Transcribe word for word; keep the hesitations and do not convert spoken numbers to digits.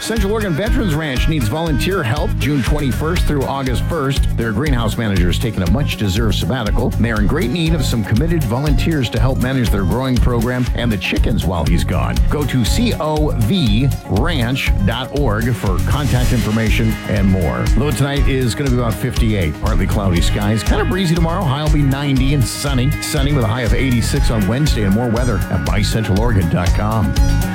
Central Oregon Veterans Ranch needs volunteer help June twenty-first through August first. Their greenhouse manager is taking a much-deserved sabbatical. They're in great need of some committed volunteers to help manage their growing program and the chickens while he's gone. Go to cov ranch dot org for contact information and more. Low tonight is going to be about fifty-eight. Partly cloudy skies. Kind of breezy tomorrow. High will be ninety and sunny. Sunny with a high of eighty-six on Wednesday and more weather at my central oregon dot com.